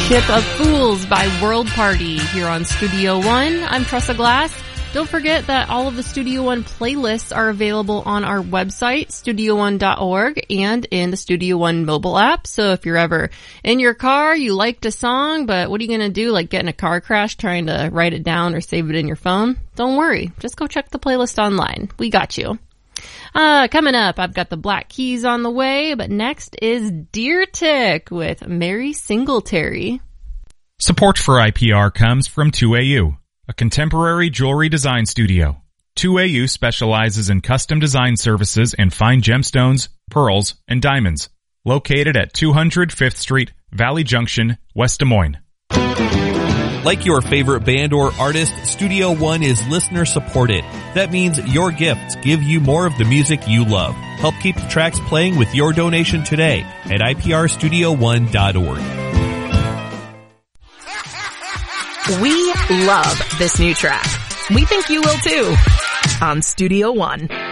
Ship of Fools by World Party here on Studio One. I'm Tressa Glass. Don't forget that all of the Studio One playlists are available on our website, studio1.org, and in the Studio One mobile app. So if you're ever in your car, you liked a song, but what are you going to do? Like get in a car crash trying to write it down or save it in your phone? Don't worry. Just go check the playlist online. We got you. Coming up, I've got the Black Keys on the way, but next is Deer Tick with Mary Singletary. Support for IPR comes from 2AU, a contemporary jewelry design studio. 2AU specializes in custom design services in fine gemstones, pearls, and diamonds. Located at 200 5th Street, Valley Junction, West Des Moines. Like your favorite band or artist, Studio One is listener supported. That means your gifts give you more of the music you love. Help keep the tracks playing with your donation today at iprstudio1.org. We love this new track. We think you will too. On Studio One.